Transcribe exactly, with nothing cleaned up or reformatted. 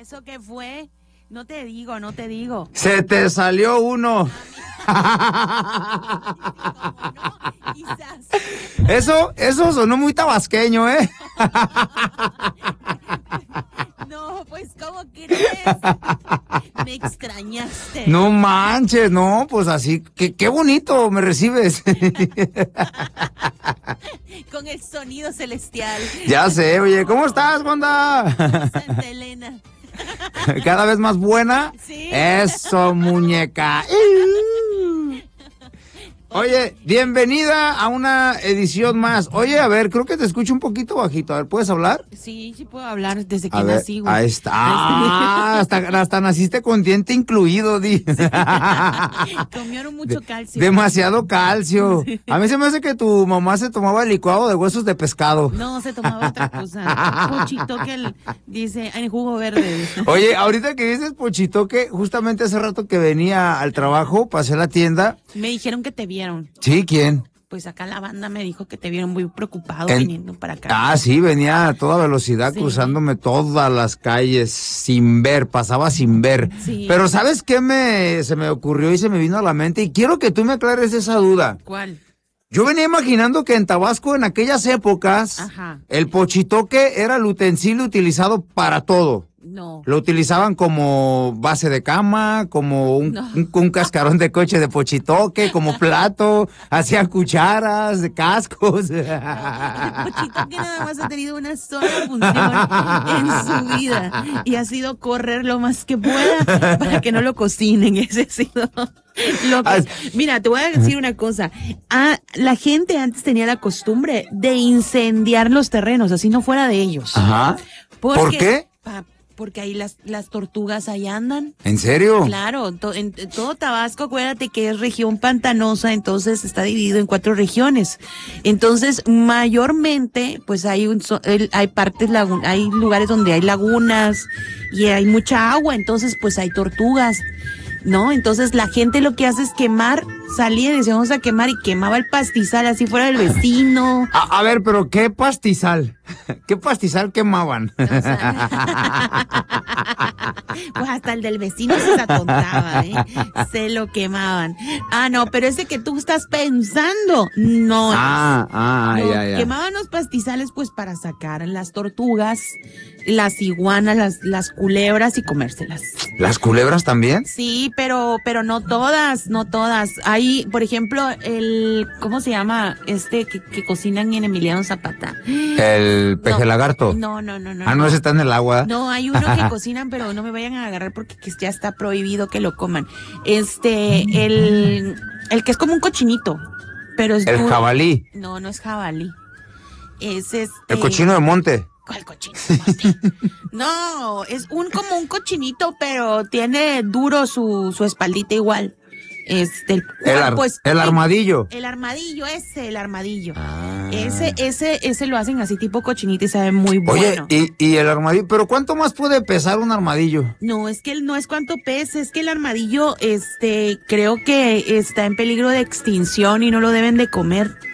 ¿Eso qué fue? No te digo, no te digo. Se te salió uno. No, quizás. Eso, eso sonó muy tabasqueño, ¿eh? No, pues, ¿cómo crees? Me extrañaste. No manches, no, pues así, qué, qué bonito me recibes. Con el sonido celestial. Ya sé, oye, ¿cómo estás, Wanda? Santa Elena. ¿Cada vez más buena? Sí. Eso, muñeca. Oye, bienvenida a una edición más. Oye, a ver, creo que te escucho un poquito bajito. A ver, ¿puedes hablar? Sí, sí puedo hablar desde que A ver, nací, güey. ahí está. Ah, hasta, hasta naciste con diente incluido, di. Comieron mucho De- calcio. Demasiado calcio. A mí se me hace que tu mamá se tomaba el licuado de huesos de pescado. No, se tomaba otra cosa. Pochito que él dice, en jugo verde. Oye, ahorita que dices Pochitoque, justamente hace rato que venía al trabajo, pasé a la tienda. Me dijeron que te vieron. Sí, ¿quién? Pues acá la banda me dijo que te vieron muy preocupado En- viniendo para acá. Ah, sí, venía a toda velocidad Sí. cruzándome todas las calles sin ver, pasaba sin ver. Sí. Pero ¿sabes qué me se me ocurrió y se me vino a la mente? Y quiero que tú me aclares esa duda. ¿Cuál? Yo venía imaginando que en Tabasco en aquellas épocas Ajá. el pochitoque era el utensilio utilizado para todo. No. Lo utilizaban como base de cama, como un, No. un, un cascarón de coche de pochitoque, como plato, hacían cucharas, cascos. El Pochito que nada más ha tenido una sola función en su vida y ha sido correr lo más que pueda para que no lo cocinen. Ese ha sido lo que... Mira, te voy a decir una cosa. Ah, la gente antes tenía la costumbre de incendiar los terrenos, así no fuera de ellos. Ajá. Porque- ¿Por qué? pa- porque ahí las, las tortugas ahí andan. ¿En serio? Claro, to- en, en todo Tabasco, acuérdate que es región pantanosa, entonces está dividido en cuatro regiones. Entonces, mayormente, pues hay un, so- el- hay partes lagun, hay lugares donde hay lagunas y hay mucha agua, entonces pues hay tortugas, ¿no? Entonces la gente lo que hace es quemar, salía y decía, vamos a quemar y quemaba el pastizal así fuera del vecino. A, a ver, pero ¿qué pastizal? ¿Qué pastizal quemaban? O sea, pues hasta el del vecino se atontaba, ¿eh? Se lo quemaban. Ah, no, pero ese que tú estás pensando, no. Ah, ah, No, ya, ya. quemaban los pastizales pues para sacar las tortugas, las iguanas, las, las culebras y comérselas. ¿Las culebras también? Sí, pero, pero no todas, no todas. Hay, por ejemplo, el, ¿cómo se llama? Este que, que cocinan en Emiliano Zapata. ¿El peje No, lagarto? No, no, no, no. Ah, no, ese está en el agua. No, hay uno que cocinan, pero no me vayan a agarrar porque que ya está prohibido que lo coman. Este, el, el que es como un cochinito, pero es El duro. jabalí. No, no es jabalí. Es este. El cochino de monte. ¿Cuál cochino? No, es un como un cochinito, pero tiene duro su, su espaldita igual. Este, el, El, ar- pues, el armadillo. El armadillo, ese, el armadillo. Ah. Ese, ese, ese lo hacen así tipo cochinita y sabe muy Oye, bueno. y, y el armadillo, ¿pero cuánto más puede pesar un armadillo? No, es que él no es cuánto pesa, es que el armadillo, este, creo que está en peligro de extinción y no lo deben de comer.